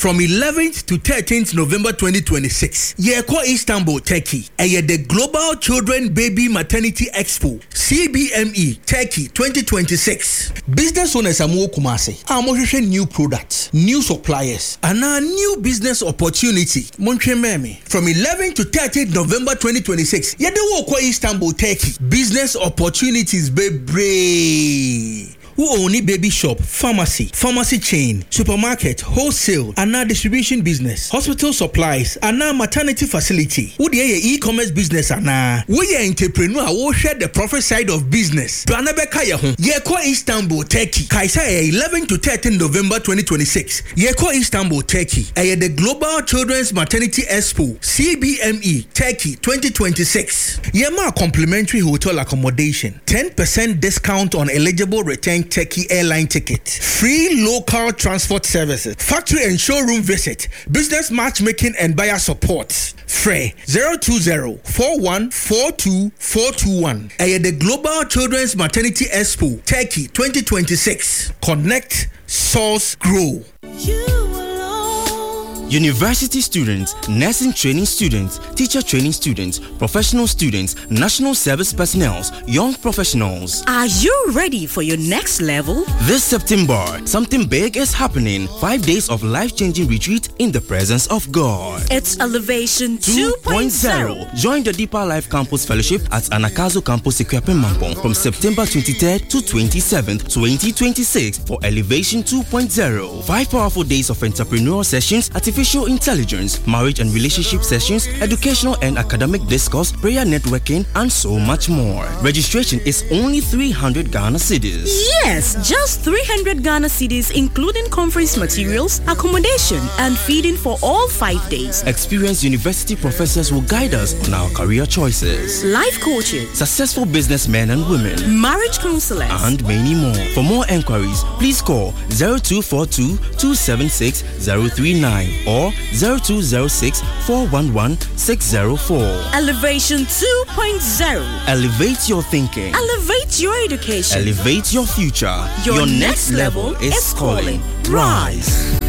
from 11th to 13th November 2026. Yeko Istanbul, Turkey. The Global Children Baby Maternity Expo, CBME, Turkey 2026. Business owners are more kumase. Amohwehwe new products, new suppliers, and a new business opportunity. Montre meme. From 11th to 13th November 2026. Yeko Istanbul, Turkey. Business opportunities, baby. Who own a baby shop, pharmacy chain, supermarket, wholesale, and now distribution business, hospital supplies, and now maternity facility. Who the e-commerce business and now we are entrepreneur who share the profit side of business. Branabeka Yeko Istanbul, Turkey. Kaisa 11 to 13 November 2026. Yeko Istanbul, Turkey. The Global Children's Maternity Expo, CBME, Turkey 2026. Yema complimentary hotel accommodation, 10% discount on eligible return Turkey airline ticket, free local transport services, factory and showroom visit, business matchmaking and buyer support. Frey 020-4142-421. The Global Children's Maternity Expo, Turkey 2026. Connect, source, grow. University students, nursing training students, teacher training students, professional students, national service personnel, young professionals. Are you ready for your next level? This September, something big is happening. 5 days of life-changing retreat in the presence of God. It's Elevation 2.0. Join the Deeper Life Campus Fellowship at Anakazo Campus Equipe Mampong from September 23rd to 27th, 2026 for Elevation 2.0. 5 powerful days of entrepreneurial sessions, artificial intelligence, marriage and relationship sessions, educational and academic discourse, prayer networking, and so much more. Registration is only 300 Ghana cedis. Yes, just 300 Ghana cedis, including conference materials, accommodation, and feeding for all 5 days. Experienced university professors will guide us on our career choices. Life coaches, successful businessmen and women, marriage counselors, and many more. For more enquiries, please call 0242 276 039 or 0206 411 604. Elevation 2.0. Elevate your thinking. Elevate your education. Elevate your future. Your next level is calling. Rise.